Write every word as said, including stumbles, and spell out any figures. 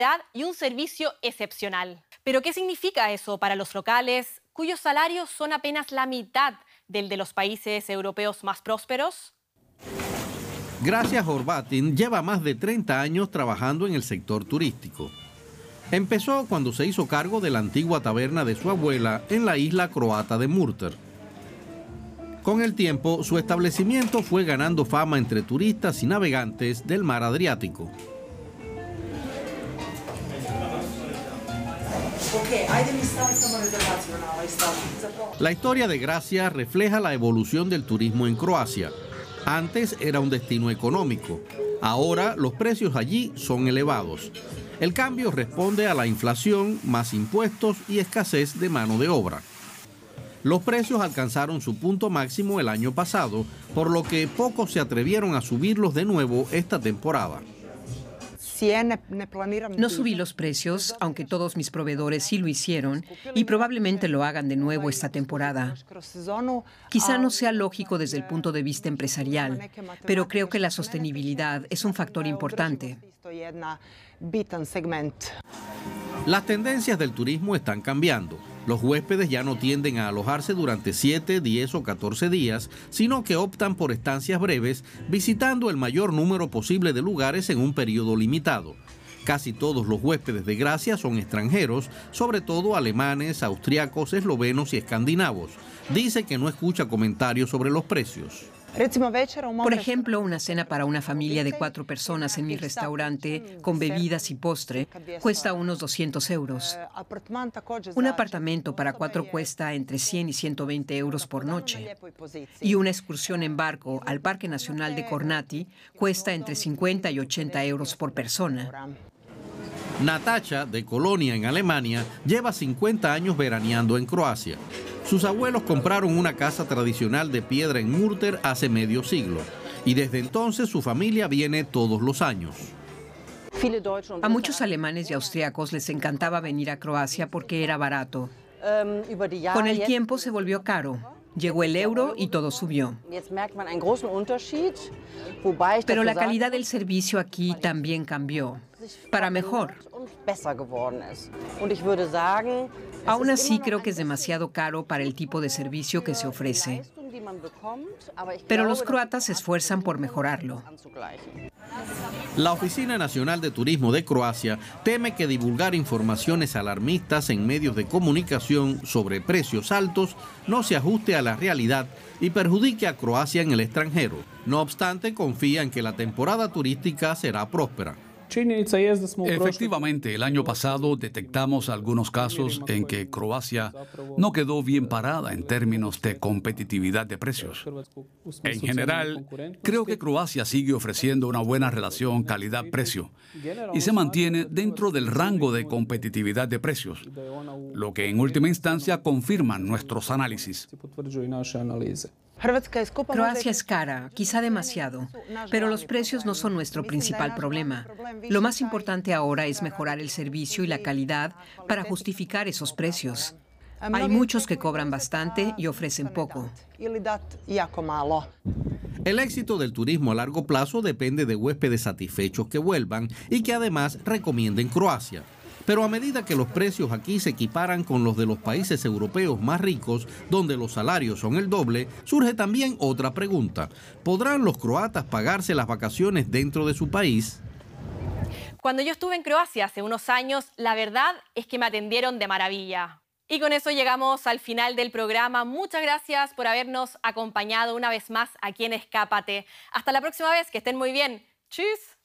y un servicio excepcional. ¿Pero qué significa eso para los locales, cuyos salarios son apenas la mitad del de los países europeos más prósperos? Gracia Horvatin lleva más de treinta años trabajando en el sector turístico. Empezó cuando se hizo cargo de la antigua taberna de su abuela en la isla croata de Murter. Con el tiempo, su establecimiento fue ganando fama entre turistas y navegantes del mar Adriático. La historia de Gracia refleja la evolución del turismo en Croacia. Antes era un destino económico. Ahora los precios allí son elevados. El cambio responde a la inflación, más impuestos y escasez de mano de obra. Los precios alcanzaron su punto máximo el año pasado, por lo que pocos se atrevieron a subirlos de nuevo esta temporada. No subí los precios, aunque todos mis proveedores sí lo hicieron, y probablemente lo hagan de nuevo esta temporada. Quizá no sea lógico desde el punto de vista empresarial, pero creo que la sostenibilidad es un factor importante. Las tendencias del turismo están cambiando. Los huéspedes ya no tienden a alojarse durante siete, diez o catorce días, sino que optan por estancias breves, visitando el mayor número posible de lugares en un periodo limitado. Casi todos los huéspedes de Gracia son extranjeros, sobre todo alemanes, austriacos, eslovenos y escandinavos. Dice que no escucha comentarios sobre los precios. Por ejemplo, una cena para una familia de cuatro personas en mi restaurante, con bebidas y postre, cuesta unos doscientos euros. Un apartamento para cuatro cuesta entre cien y ciento veinte euros por noche. Y una excursión en barco al Parque Nacional de Kornati cuesta entre cincuenta y ochenta euros por persona. Natacha, de Colonia, en Alemania, lleva cincuenta años veraneando en Croacia. Sus abuelos compraron una casa tradicional de piedra en Murter hace medio siglo y desde entonces su familia viene todos los años. A muchos alemanes y austriacos les encantaba venir a Croacia porque era barato. Con el tiempo se volvió caro. Llegó el euro y todo subió. Pero la calidad del servicio aquí también cambió, para mejor. Aún así, creo que es demasiado caro para el tipo de servicio que se ofrece. Pero los croatas se esfuerzan por mejorarlo. La Oficina Nacional de Turismo de Croacia teme que divulgar informaciones alarmistas en medios de comunicación sobre precios altos no se ajuste a la realidad y perjudique a Croacia en el extranjero. No obstante, confía en que la temporada turística será próspera. Efectivamente, el año pasado detectamos algunos casos en que Croacia no quedó bien parada en términos de competitividad de precios. En general, creo que Croacia sigue ofreciendo una buena relación calidad-precio y se mantiene dentro del rango de competitividad de precios, lo que en última instancia confirman nuestros análisis. Croacia es cara, quizá demasiado, pero los precios no son nuestro principal problema. Lo más importante ahora es mejorar el servicio y la calidad para justificar esos precios. Hay muchos que cobran bastante y ofrecen poco. El éxito del turismo a largo plazo depende de huéspedes satisfechos que vuelvan y que además recomienden Croacia. Pero a medida que los precios aquí se equiparan con los de los países europeos más ricos, donde los salarios son el doble, surge también otra pregunta. ¿Podrán los croatas pagarse las vacaciones dentro de su país? Cuando yo estuve en Croacia hace unos años, la verdad es que me atendieron de maravilla. Y con eso llegamos al final del programa. Muchas gracias por habernos acompañado una vez más aquí en Escápate. Hasta la próxima vez, que estén muy bien. ¡Tschüss!